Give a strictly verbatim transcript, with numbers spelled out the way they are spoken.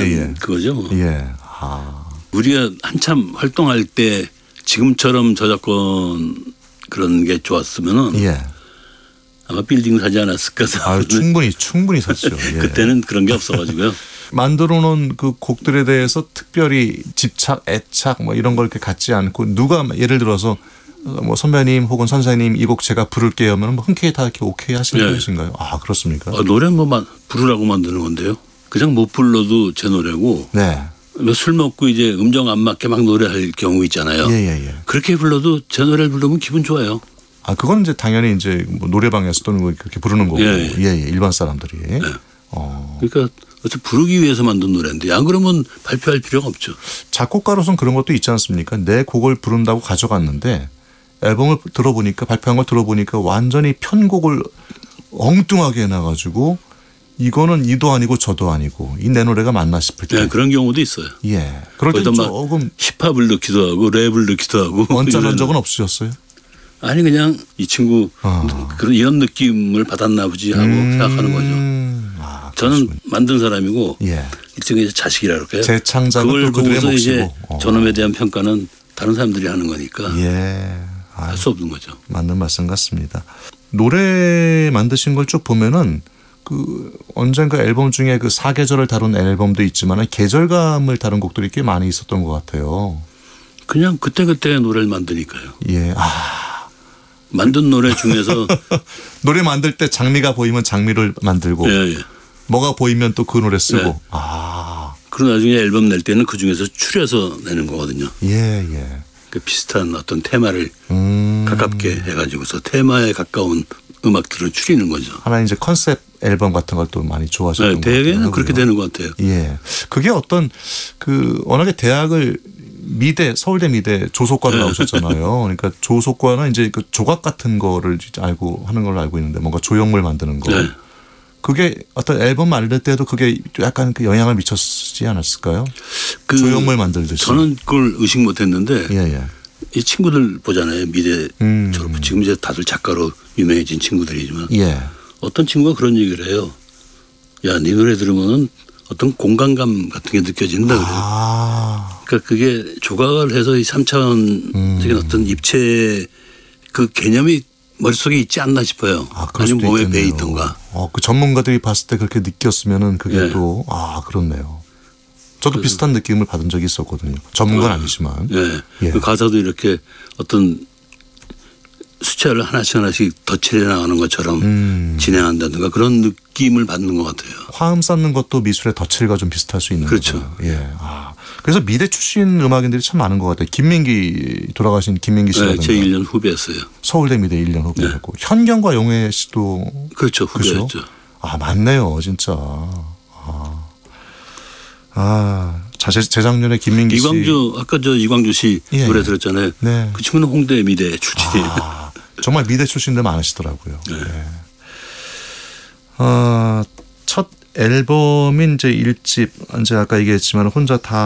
예. 그거죠. 뭐. 예. 아. 우리가 한참 활동할 때 지금처럼 저작권 그런 게 좋았으면은 예. 아마 빌딩 사지 않았을까. 아, 충분히 충분히 샀죠. 예. 그때는 그런 게 없어가지고요. 만들어 놓은 그 곡들에 대해서 특별히 집착, 애착 뭐 이런 걸 이렇게 갖지 않고 누가 예를 들어서 뭐 선배님 혹은 선생님 이 곡 제가 부를게요 하면 뭐 흔쾌히 다 이렇게 오케이 하시는 네. 것인가요? 아, 그렇습니까? 아, 노래 뭐 만, 부르라고 만드는 건데요. 그냥 못 불러도 제 노래고 네. 술 먹고 이제 음정 안 맞게 막 노래할 경우 있잖아요. 예, 예, 예. 그렇게 불러도 제 노래를 부르면 기분 좋아요. 아, 그건 이제 당연히 이제 뭐 노래방에서 또는 뭐 그렇게 부르는 거고. 예, 예, 예. 일반 사람들이. 네. 어. 그러니까 어차피 부르기 위해서 만든 노래인데 안 그러면 발표할 필요가 없죠. 작곡가로서는 그런 것도 있지 않습니까? 내 곡을 부른다고 가져갔는데 앨범을 들어보니까 발표한 걸 들어보니까 완전히 편곡을 엉뚱하게 해놔가지고 이거는 이도 아니고 저도 아니고 이 내 노래가 맞나 싶을 때. 네, 그런 경우도 있어요. 예. 그럴 때 거기다 막 조금 힙합을 넣기도 하고 랩을 넣기도 하고. 언짢은 적은 없으셨어요? 아니 그냥 이 친구 아. 그런 이런 느낌을 받았나 보지 하고 음. 생각하는 거죠. 아, 저는 만든 사람이고 예. 일종의 자식이라 그럴까요? 재창작은 그걸 또 그들의 보고서 이제 몫이고. 어. 저놈에 대한 평가는 다른 사람들이 하는 거니까 예. 아, 할 수 없는 거죠. 맞는 말씀 같습니다. 노래 만드신 걸 쭉 보면은 그 언젠가 앨범 중에 그 사계절을 다룬 앨범도 있지만 계절감을 다룬 곡들이 꽤 많이 있었던 것 같아요. 그냥 그때그때 노래를 만드니까요. 예. 아. 만든 노래 중에서 노래 만들 때 장미가 보이면 장미를 만들고 예, 예. 뭐가 보이면 또 그 노래 쓰고. 네. 아. 그리고 나중에 앨범 낼 때는 그 중에서 추려서 내는 거거든요. 예, 예. 그 비슷한 어떤 테마를 음. 가깝게 해가지고서 테마에 가까운 음악들을 추리는 거죠. 하나 이제 컨셉 앨범 같은 걸 또 많이 좋아하셨던 네, 것 같아요. 대개는 그렇게 되는 것 같아요. 예. 그게 어떤 그 워낙에 대학을 미대, 서울대 미대 조속과로 나오셨잖아요. 그러니까 조속과는 이제 그 조각 같은 거를 알고 하는 걸로 알고 있는데 뭔가 조형물 만드는 거. 네. 그게 어떤 앨범 만들 때도 그게 약간 그 영향을 미쳤지 않았을까요? 그 조형물 만들듯이. 저는 그걸 의식 못했는데 예, 예. 이 친구들 보잖아요. 미대 음. 졸업 지금 이제 다들 작가로 유명해진 친구들이지만 예. 어떤 친구가 그런 얘기를 해요. 야, 네 노래 들으면은 어떤 공간감 같은 게 느껴진다 그래요. 아. 그러니까 그게 조각을 해서 이 삼 차원적인 음. 어떤 입체 그 개념이 머릿속에 있지 않나 싶어요. 아, 그럴 아니면 수도 몸에 있겠네요. 배 있던가. 어, 그 전문가들이 봤을 때 그렇게 느꼈으면은 그게 예. 또 아, 그렇네요. 저도 비슷한 느낌을 받은 적이 있었거든요. 전문가는 어. 아니지만. 예. 예. 그 가사도 이렇게 어떤 숫자를 하나씩 하나씩 덧칠해 나가는 것처럼 음. 진행한다든가 그런 느낌을 받는 것 같아요. 화음 쌓는 것도 미술의 덧칠과 좀 비슷할 수 있는 그렇죠. 거죠. 예. 아. 그래서 미대 출신 음악인들이 참 많은 것 같아요. 김민기 돌아가신 김민기 네, 씨라든가 제 일 년 후배였어요. 서울대 미대 일 년 후배였고 현경과 용혜 씨도 그렇죠. 그죠? 후배였죠. 아, 맞네요. 진짜. 아, 아 재, 재작년에 김민기 씨. 이광주 아까 저 이광주 씨 예, 노래 예. 들었잖아요. 네. 그 친구는 홍대 미대 출신이에요. 아, 정말 미대 출신들 많으시더라고요. 네. 네. 어, 첫 앨범인 이제 일 집 이제 아까 얘기했지만 혼자 다